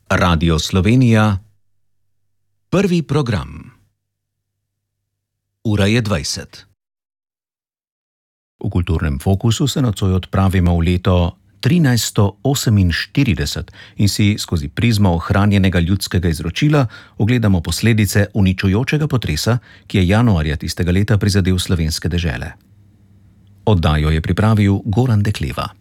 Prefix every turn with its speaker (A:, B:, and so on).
A: Radio Slovenija, prvi program. Ura je 20. V kulturnem fokusu se nocoj odpravimo v leto 1348 in si skozi prizmo ohranjenega ljudskega izročila ogledamo posledice uničujočega potresa, ki je januarja tistega leta prizadel slovenske dežele. Oddajo je pripravil Goran Dekleva.